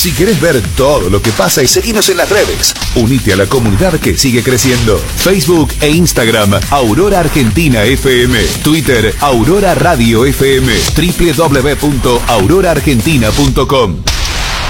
Si querés ver todo lo que pasa y seguinos en las redes, unite a la comunidad que sigue creciendo. Facebook e Instagram, Aurora Argentina FM. Twitter, Aurora Radio FM. www.auroraargentina.com.